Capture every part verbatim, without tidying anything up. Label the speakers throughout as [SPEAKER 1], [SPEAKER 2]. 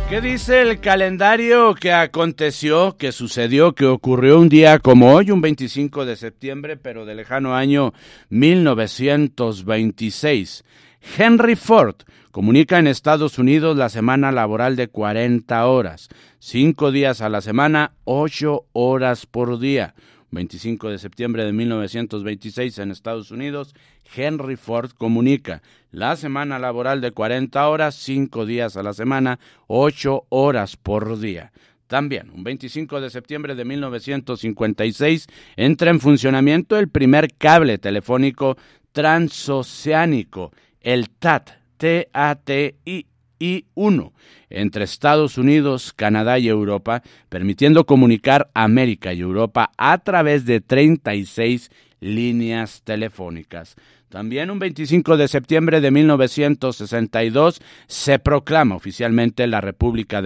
[SPEAKER 1] ¿Qué dice el calendario que aconteció, que sucedió, que ocurrió un día como hoy, un veinticinco de septiembre, pero del lejano año mil novecientos veintiséis? Henry Ford comunica en Estados Unidos la semana laboral de cuarenta horas, cinco días a la semana, ocho horas por día. veinticinco de septiembre de mil novecientos veintiséis en Estados Unidos, Henry Ford comunica la semana laboral de cuarenta horas, cinco días a la semana, ocho horas por día. También, un veinticinco de septiembre de mil novecientos cincuenta y seis, entra en funcionamiento el primer cable telefónico transoceánico, el T A T, T A T I. y uno entre Estados Unidos, Canadá y Europa, permitiendo comunicar América y Europa a través de treinta y seis líneas telefónicas. También un veinticinco de septiembre de mil novecientos sesenta y dos se proclama oficialmente la República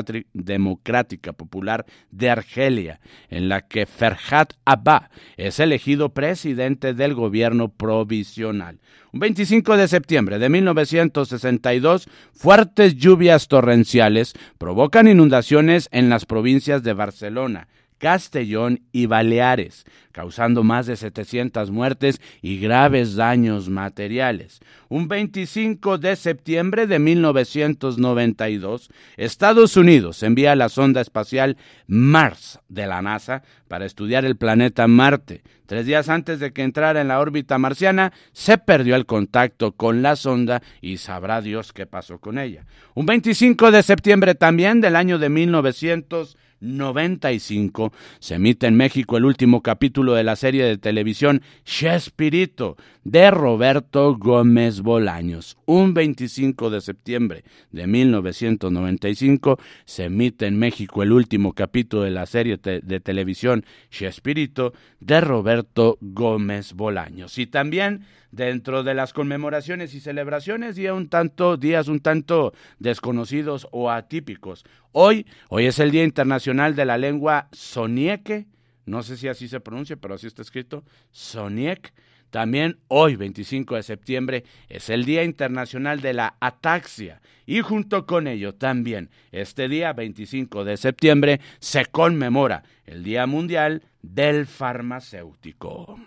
[SPEAKER 1] Democrática Popular de Argelia, en la que Ferhat Abba es elegido presidente del gobierno provisional. Un veinticinco de septiembre de mil novecientos sesenta y dos, fuertes lluvias torrenciales provocan inundaciones en las provincias de Barcelona, Castellón y Baleares, causando más de setecientas muertes y graves daños materiales. Un veinticinco de septiembre de mil novecientos noventa y dos, Estados Unidos envía la sonda espacial Mars de la NASA para estudiar el planeta Marte. Tres días antes de que entrara en la órbita marciana, se perdió el contacto con la sonda y sabrá Dios qué pasó con ella. Un veinticinco de septiembre también del año de mil novecientos noventa y cinco, se emite en México el último capítulo de la serie de televisión Chespirito de Roberto Gómez Bolaños. Un veinticinco de septiembre de mil novecientos noventa y cinco se emite en México el último capítulo de la serie te- de televisión Chespirito de Roberto Gómez Bolaños. Y también dentro de las conmemoraciones y celebraciones, día un tanto, días un tanto desconocidos o atípicos. Hoy, hoy es el Día Internacional de la Lengua Sonieque, no sé si así se pronuncia, pero así está escrito, Soniec. También hoy, veinticinco de septiembre, es el Día Internacional de la Ataxia. Y junto con ello también, este día, veinticinco de septiembre, se conmemora el Día Mundial del Farmacéutico.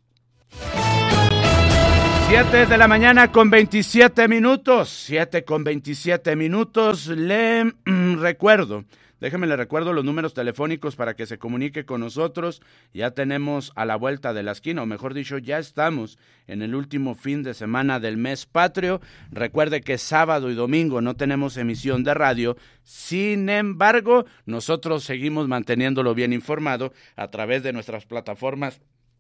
[SPEAKER 1] siete de la mañana con veintisiete minutos, siete con veintisiete minutos, le mm, recuerdo, déjeme le recuerdo los números telefónicos para que se comunique con nosotros. Ya tenemos a la vuelta de la esquina, o mejor dicho, ya estamos en el último fin de semana del mes patrio. Recuerde que sábado y domingo no tenemos emisión de radio, sin embargo, nosotros seguimos manteniéndolo bien informado a través de nuestras plataformas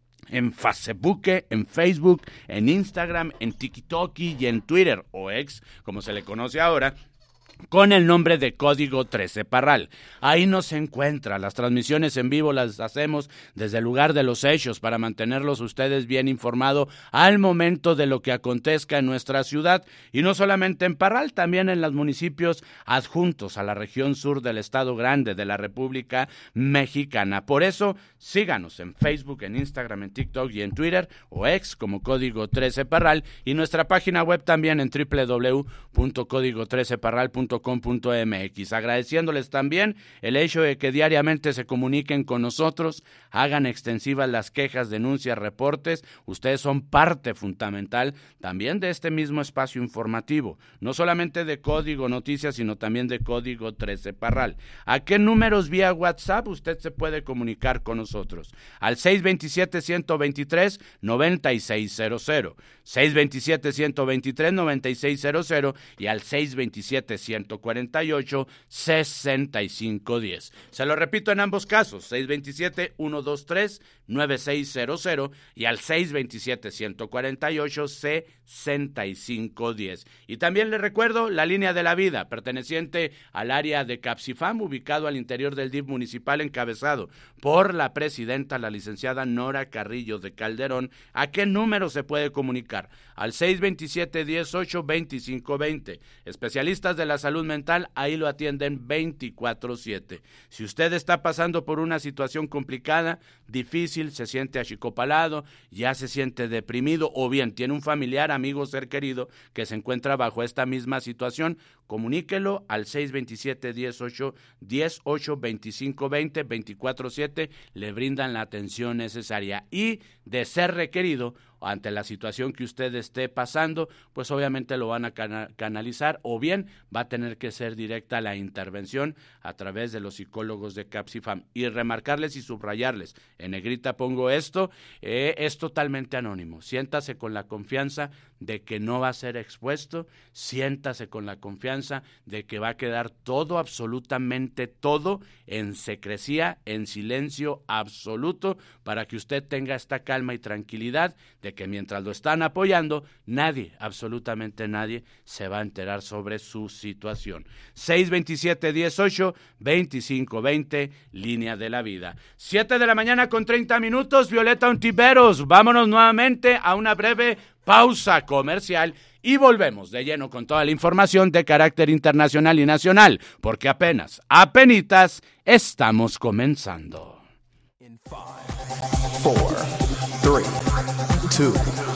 [SPEAKER 1] en Facebook, en Facebook, en Instagram, en TikTok y en Twitter, o X, como se le conoce ahora, con el nombre de Código trece Parral. Ahí nos encuentra. Las transmisiones en vivo las hacemos desde el lugar de los hechos para mantenerlos ustedes bien informados al momento de lo que acontezca en nuestra ciudad, y no solamente en Parral, también en los municipios adjuntos a la región sur del Estado Grande de la República Mexicana. Por eso, síganos en Facebook, en Instagram, en TikTok y en Twitter, o X como Código trece Parral, y nuestra página web también en doble u doble u doble u punto código trece parral punto com punto m x. Agradeciéndoles también el hecho de que diariamente se comuniquen con nosotros, hagan extensivas las quejas, denuncias, reportes. Ustedes son parte fundamental también de este mismo espacio informativo, no solamente de Código Noticias, sino también de Código trece Parral. ¿A qué números vía WhatsApp usted se puede comunicar con nosotros? Al seis dos siete, uno dos tres, nueve seis cero cero, seis dos siete, uno dos tres, nueve seis cero cero y al seis dos siete, uno cuatro ocho, seis cinco uno cero. Se lo repito en ambos casos, seis dos siete, uno dos tres, nueve seis cero cero y al seis dos siete, uno cuatro ocho, seis cinco uno cero. Y también le recuerdo la línea de la vida, perteneciente al área de Capsifam, ubicado al interior del D I F municipal, encabezado por la presidenta, la licenciada Nora Carrillo de Calderón. ¿A qué número se puede comunicar? Al seis dos siete, dieciocho, veinticinco veinte. Especialistas de la salud mental, ahí lo atienden veinticuatro siete. Si usted está pasando por una situación complicada, difícil, se siente achicopalado, ya se siente deprimido, o bien tiene un familiar, amigo, ser querido que se encuentra bajo esta misma situación, comuníquelo al seis veintisiete, dieciocho, dieciocho, veinticinco veinte, veinticuatro siete, le brindan la atención necesaria y, de ser requerido, ante la situación que usted esté pasando, pues obviamente lo van a cana- canalizar o bien va a tener que ser directa la intervención a través de los psicólogos de Capsifam. Y remarcarles y subrayarles, en negrita pongo esto, eh, es totalmente anónimo. Siéntase con la confianza de que no va a ser expuesto, siéntase con la confianza de que va a quedar todo, absolutamente todo, en secrecía, en silencio absoluto, para que usted tenga esta calma y tranquilidad de que mientras lo están apoyando, nadie, absolutamente nadie, se va a enterar sobre su situación. seis veintisiete, dieciocho, veinticinco veinte, línea de la vida. siete de la mañana con treinta minutos, Violeta Ontiveros. Vámonos nuevamente a una breve pausa comercial y volvemos de lleno con toda la información de carácter internacional y nacional, porque apenas, apenitas, estamos comenzando.
[SPEAKER 2] In five, four, three, two,